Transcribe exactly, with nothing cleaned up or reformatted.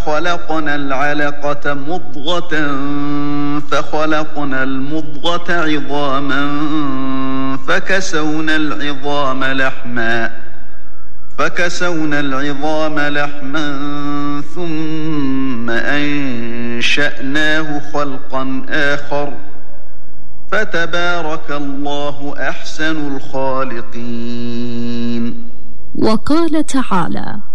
خلقنا العلقة مضغة فخلقنا المضغة عظاما فكسونا العظام لحما فكسونا العظام لحما ثم أنشأناه خلقا آخر فتبارك الله أحسن الخالقين. وقال تعالى: